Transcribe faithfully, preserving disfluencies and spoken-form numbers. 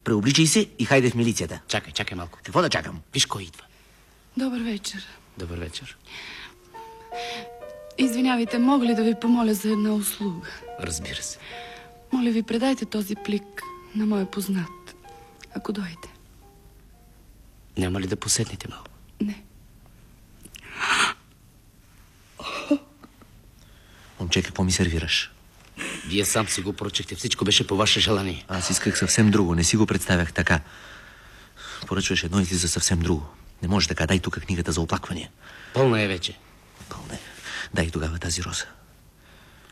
Преобличай се и хайде в милицията. Чакай, чакай малко. Какво да чакам? Виж кой идва. Добър вечер. Добър вечер. Извинявайте, мога ли да ви помоля за една услуга? Разбира се. Моля ви, предайте този плик на моя познат, ако дойде. Няма ли да поседнете малко? Не. Момче, какво ми сервираш? Вие сам си го поръчахте. Всичко беше по ваше желание. Аз исках съвсем друго. Не си го представях така. Поръчваш едно, излиза съвсем друго. Не може така. Дай тук книгата за оплаквания. Пълна е вече. Пълна е. Дай тогава тази роза.